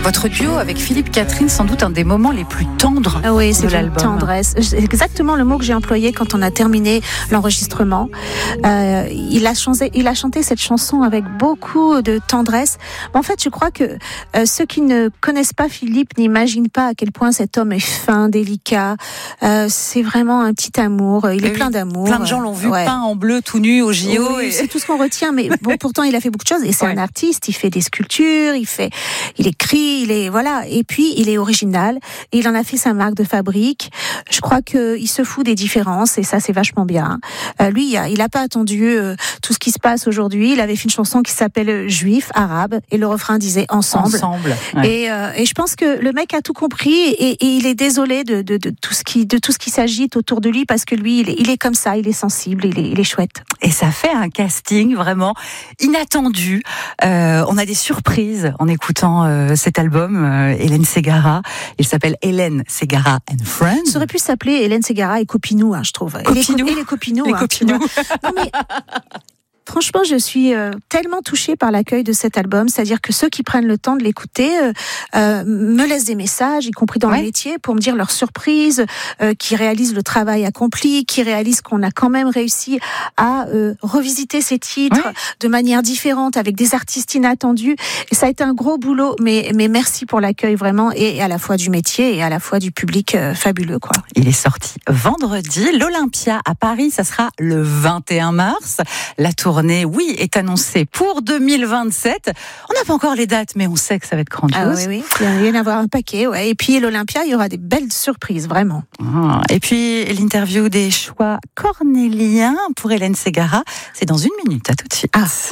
Votre duo avec Philippe Catherine, sans doute un des moments les plus tendres oui, de l'album. C'est tendresse. C'est exactement le mot que j'ai employé quand on a terminé l'enregistrement. Il a chanté cette chanson avec beaucoup de tendresse. En fait, je crois que ceux qui ne connaissent pas Philippe n'imaginent pas à quel point cet homme est fin, délicat. C'est vraiment un petit amour. Il est plein d'amour. Plein de gens l'ont vu peint en bleu tout nu au JO. Oui, c'est tout ce qu'on retient. Mais bon, pourtant, il a fait beaucoup de choses. Et c'est un artiste. Il fait des sculptures. Il écrit. Et puis il est original. Et il en a fait sa marque de fabrique. Je crois qu'il se fout des différences. Et ça, c'est vachement bien. Lui, il a pas attendu tout ce qui se passe aujourd'hui. Il avait fait une chanson qui s'appelle Juif, arabe. Et le refrain disait ensemble. Ouais. Et je pense que le mec a tout compris. Et il est désolé de tout ce qui s'agite autour de lui, parce que lui, il est comme ça. Il est sensible. Il est chouette. Et ça fait un casting vraiment inattendu. On a des surprises en écoutant cet album. Hélène Ségara. Il s'appelle Hélène Ségara and Friends. Ça aurait pu s'appeler Hélène Ségara et Copinou, je trouve. Copinou. Et les Copinous. Les Copinous. Non, mais franchement, je suis tellement touchée par l'accueil de cet album. C'est-à-dire que ceux qui prennent le temps de l'écouter me laissent des messages, y compris dans le métier, pour me dire leur surprise, qui réalisent le travail accompli, qui réalisent qu'on a quand même réussi à revisiter ces titres de manière différente, avec des artistes inattendus. Et ça a été un gros boulot, mais merci pour l'accueil vraiment, et à la fois du métier et à la fois du public fabuleux, quoi. Il est sorti vendredi. L'Olympia à Paris, ça sera le 21 mars. La tournée, est annoncée pour 2027. On n'a pas encore les dates, mais on sait que ça va être grandiose. Oui. Il va y en avoir un paquet, Et puis l'Olympia, il y aura des belles surprises, vraiment. Et puis l'interview des choix cornéliens pour Hélène Ségara, c'est dans 1 minute. À tout de suite.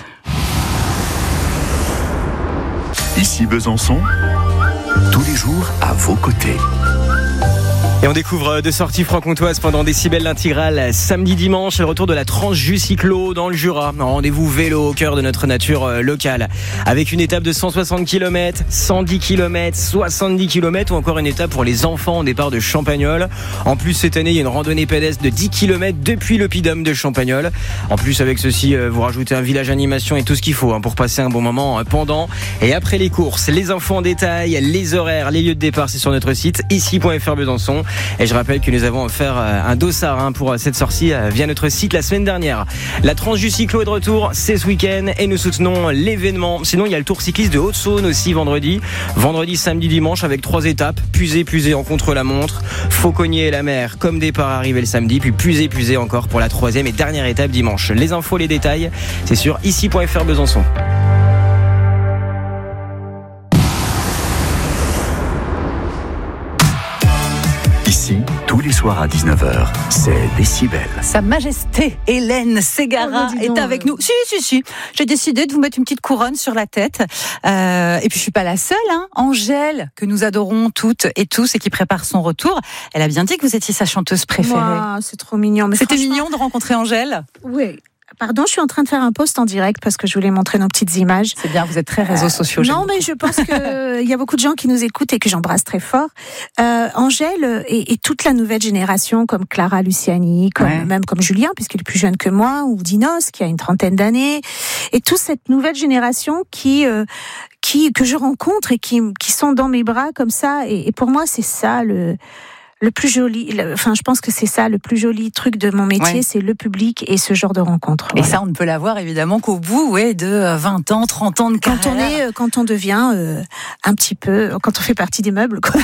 Ici Besançon, tous les jours à vos côtés. Et on découvre deux sorties franc-comtoises pendant Décibel l'intégrale samedi dimanche, le retour de la Transju Cyclo dans le Jura. Un rendez-vous vélo au cœur de notre nature locale, avec une étape de 160 km, 110 km, 70 km ou encore une étape pour les enfants au départ de Champagnole. En plus, cette année, il y a une randonnée pédestre de 10 km depuis l'Oppidum de Champagnole. En plus, avec ceci, vous rajoutez un village animation et tout ce qu'il faut pour passer un bon moment pendant et après les courses. Les infos en détail, les horaires, les lieux de départ, c'est sur notre site ici.fr Besançon. Et je rappelle que nous avons offert un dossard pour cette sortie via notre site la semaine dernière. La Transju Cyclo est de retour, c'est ce week-end et nous soutenons l'événement. Sinon, il y a le Tour cycliste de Haute-Saône aussi vendredi, samedi, dimanche avec 3 étapes. Puisé en contre-la-montre, Fauconnier et la mer comme départ arrivé le samedi, puis Puisé encore pour la 3e et dernière étape dimanche. Les infos, les détails, c'est sur ici.fr Besançon. Ici, tous les soirs à 19h, c'est Décibel. Sa Majesté Hélène Ségara est avec nous. Si. J'ai décidé de vous mettre une petite couronne sur la tête. Et puis je suis pas la seule. Angèle, que nous adorons toutes et tous et qui prépare son retour. Elle a bien dit que vous étiez sa chanteuse préférée. Wow, c'est trop mignon. Mais c'était mignon de rencontrer Angèle. Oui. Pardon, je suis en train de faire un post en direct parce que je voulais montrer nos petites images. C'est bien, vous êtes très réseaux sociaux. Non, mais je pense qu'il y a beaucoup de gens qui nous écoutent et que j'embrasse très fort. Angèle et toute la nouvelle génération, comme Clara Luciani, même comme Julien, puisqu'il est plus jeune que moi, ou Dinos, qui a une 30aine d'années, et toute cette nouvelle génération que je rencontre et qui sont dans mes bras comme ça. Et pour moi, c'est ça le plus joli, je pense que c'est ça le plus joli truc de mon métier, c'est le public et ce genre de rencontre. Et ça, on ne peut l'avoir évidemment qu'au bout de 20 ans, 30 ans de carrière. Quand on devient un petit peu, quand on fait partie des meubles, quoi.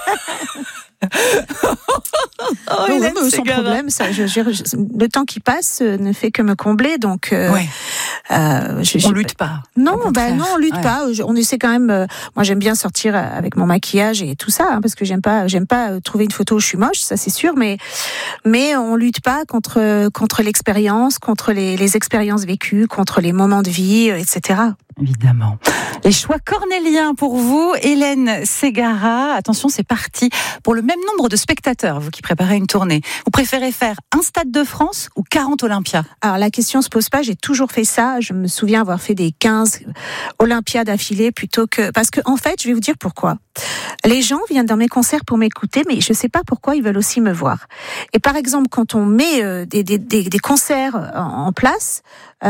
Sans problème, le temps qui passe ne fait que me combler, donc on lutte pas. Non, on lutte pas. On essaie quand même. Moi, j'aime bien sortir avec mon maquillage et tout ça, parce que j'aime pas trouver une photo où je suis moche, ça c'est sûr. Mais on lutte pas contre l'expérience, contre les expériences vécues, contre les moments de vie, etc. Évidemment. Les choix cornéliens pour vous, Hélène Ségara. Attention, c'est parti pour le même nombre de spectateurs, vous qui préparez une tournée. Vous préférez faire un Stade de France ou 40 Olympia? Alors, la question se pose pas, j'ai toujours fait ça. Je me souviens avoir fait des 15 Olympiades d'affilée plutôt que... Parce que, en fait, je vais vous dire pourquoi. Les gens viennent dans mes concerts pour m'écouter, mais je sais pas pourquoi ils veulent aussi me voir. Et par exemple, quand on met des concerts en place,